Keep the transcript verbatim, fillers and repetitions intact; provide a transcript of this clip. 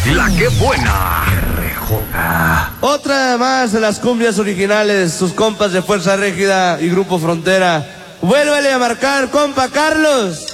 La que buena. R J. Otra más de las cumbias originales, sus compas de Fuerza Régida y Grupo Frontera. Vuélvele a marcar, compa Carlos.